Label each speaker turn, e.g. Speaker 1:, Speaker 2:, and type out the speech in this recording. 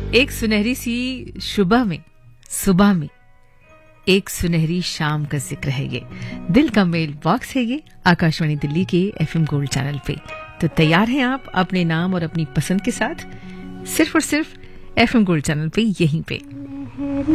Speaker 1: एक सुनहरी सी सुबह में एक सुनहरी शाम का जिक्र है ये। दिल का मेल बॉक्स है ये, आकाशवाणी दिल्ली के एफएम गोल्ड चैनल पे। तो तैयार हैं आप अपने नाम और अपनी पसंद के साथ, सिर्फ और सिर्फ एफएम गोल्ड चैनल पे, यहीं पे।